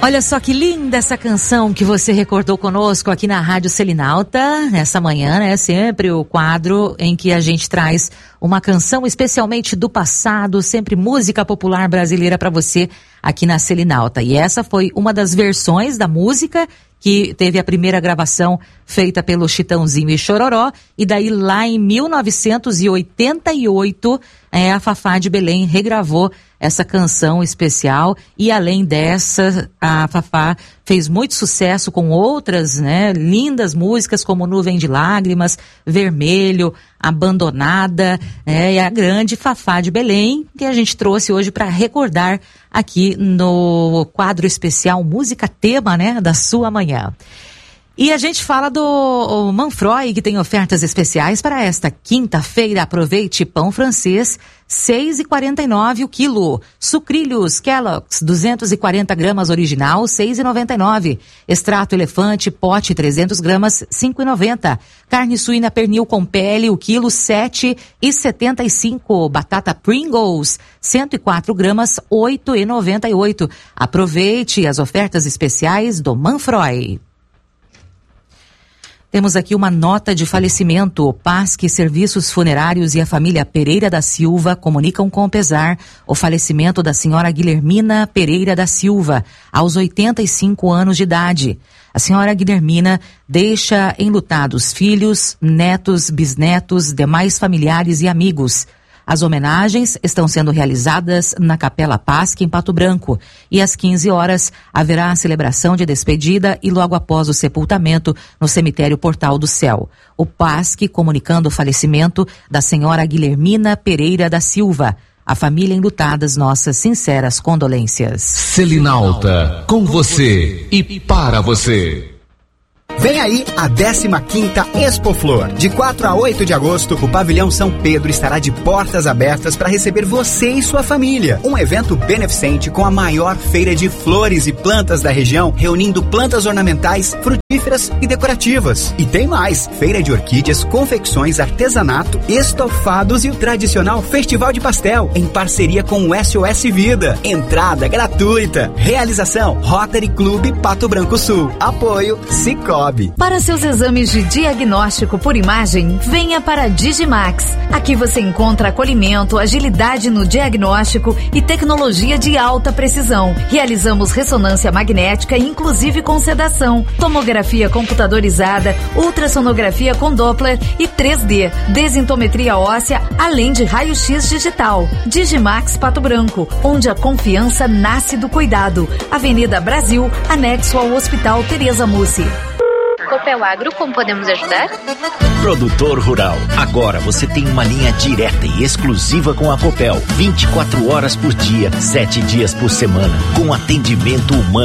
Olha só que linda essa canção que você recordou conosco aqui na Rádio Selinalta, nessa manhã, né? Sempre o quadro em que a gente traz uma canção especialmente do passado, sempre música popular brasileira para você aqui na Selinalta. E essa foi uma das versões da música que teve a primeira gravação feita pelo Chitãozinho e Chororó, e daí lá em 1988, a Fafá de Belém regravou essa canção especial, e além dessa, a Fafá fez muito sucesso com outras, né, lindas músicas como Nuvem de Lágrimas, Vermelho, Abandonada, e a grande Fafá de Belém, que a gente trouxe hoje para recordar aqui no quadro especial Música Tema, né, da sua manhã. E a gente fala do Manfroy, que tem ofertas especiais para esta quinta-feira. Aproveite pão francês, R$6,49 o quilo. Sucrilhos Kellogg's, 240 gramas original, R$6,99. Extrato elefante, pote, 300 gramas, R$5,90. Carne suína pernil com pele, o quilo, R$7,75. Batata Pringles, 104 gramas, R$8,98. Aproveite as ofertas especiais do Manfroy. Temos aqui uma nota de falecimento. PASC Serviços Funerários e a família Pereira da Silva comunicam com pesar o falecimento da senhora Guilhermina Pereira da Silva, aos 85 anos de idade. A senhora Guilhermina deixa enlutados filhos, netos, bisnetos, demais familiares e amigos. As homenagens estão sendo realizadas na Capela PASC em Pato Branco, e às 15 horas haverá a celebração de despedida e logo após o sepultamento no cemitério Portal do Céu. O PASC comunicando o falecimento da senhora Guilhermina Pereira da Silva. A família enlutadas, nossas sinceras condolências. Selinalta, com você e para você. Vem aí a 15ª Expo Flor. De 4 a 8 de agosto, o Pavilhão São Pedro estará de portas abertas para receber você e sua família. Um evento beneficente com a maior feira de flores e plantas da região, reunindo plantas ornamentais, frutíferas e decorativas. E tem mais: feira de orquídeas, confecções, artesanato, estofados e o tradicional Festival de Pastel, em parceria com o SOS Vida. Entrada gratuita. Realização: Rotary Clube Pato Branco Sul. Apoio Sicoob. Para seus exames de diagnóstico por imagem, venha para a Digimax. Aqui você encontra acolhimento, agilidade no diagnóstico e tecnologia de alta precisão. Realizamos ressonância magnética, inclusive com sedação, tomografia computadorizada, ultrassonografia com Doppler e 3D, desintometria óssea, além de raio-x digital. Digimax Pato Branco, onde a confiança nasce do cuidado. Avenida Brasil, anexo ao Hospital Tereza Mussi. Copel Agro, como podemos ajudar? Produtor rural, agora você tem uma linha direta e exclusiva com a Copel, 24 horas por dia, 7 dias por semana, com atendimento humano